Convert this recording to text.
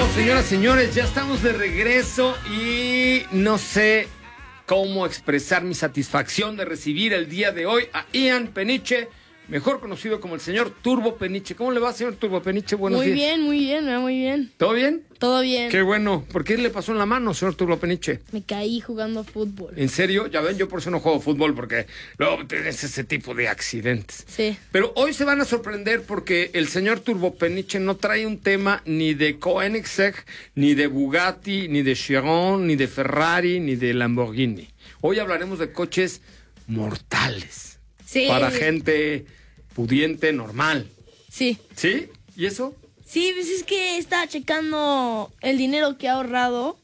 Señoras, señores, ya estamos de regreso y no sé cómo expresar mi satisfacción de recibir el día de hoy a Ian Peniche, mejor conocido como el señor Turbo Peniche. ¿Cómo le va, señor Turbo Peniche? Buenos días. Muy bien. ¿Todo bien? Todo bien. Qué bueno. ¿Por qué le pasó en la mano, señor Turbo Peniche? Me caí jugando fútbol. ¿En serio? Ya ven, yo por eso no juego fútbol, porque luego tienes ese tipo de accidentes. Sí. Pero hoy se van a sorprender porque el señor Turbo Peniche no trae un tema ni de Koenigsegg, ni de Bugatti, ni de Chiron, ni de Ferrari, ni de Lamborghini. Hoy hablaremos de coches mortales. Sí. Para gente pudiente, normal. Sí. ¿Sí? ¿Y eso? Sí, pues es que estaba checando el dinero que he ahorrado